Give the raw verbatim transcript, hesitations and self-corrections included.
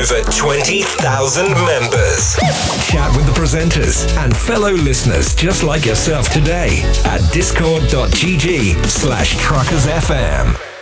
over twenty thousand members. Chat with the presenters and fellow listeners just like yourself today at discord.gg slash truckersfm.